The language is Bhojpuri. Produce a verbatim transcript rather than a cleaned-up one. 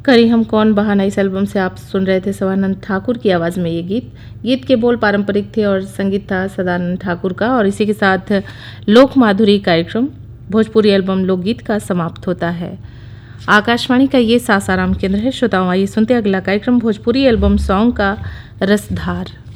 करी हम कौन बहाना इस एल्बम से आप सुन रहे थे सदानंद ठाकुर की आवाज़ में ये गीत। गीत के बोल पारंपरिक थे और संगीत था सदानंद ठाकुर का। और इसी के साथ लोक माधुरी कार्यक्रम भोजपुरी एल्बम लोकगीत का समाप्त होता है। आकाशवाणी का ये सासाराम केंद्र है। श्रोताओं आइए सुनते अगला कार्यक्रम भोजपुरी एल्बम सॉन्ग का रसधार।